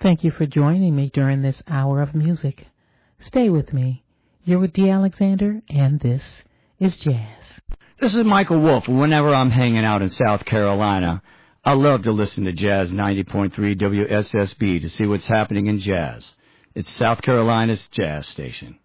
Thank you for joining me during this hour of music. Stay with me. You're with D. Alexander, and this is Jazz. This is Michael Wolf, and whenever I'm hanging out in South Carolina, I love to listen to Jazz 90.3 WSSB to see what's happening in jazz. It's South Carolina's jazz station.